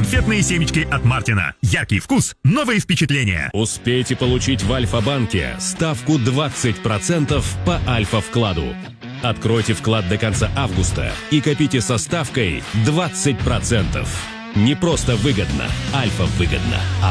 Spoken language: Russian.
Конфетные семечки от Мартина. Яркий вкус, новые впечатления. Успейте получить в Альфа-банке ставку 20% по Альфа-вкладу. Откройте вклад до конца августа и копите со ставкой 20%. Не просто выгодно, Альфа выгодно.